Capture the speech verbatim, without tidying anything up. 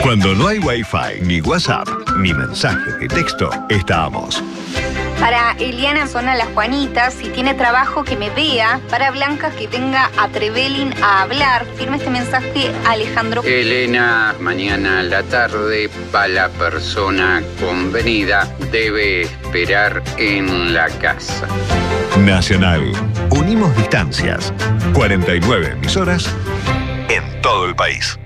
Cuando no hay Wi-Fi, ni WhatsApp, ni mensaje de texto, estamos. Para Eliana Zona Las Juanitas, si tiene trabajo que me vea. Para Blanca, que venga a Trevelin a hablar. Firme este mensaje Alejandro. Elena, mañana a la tarde, para la persona convenida, debe esperar en la casa. Nacional. Unimos distancias. cuarenta y nueve emisoras en todo el país.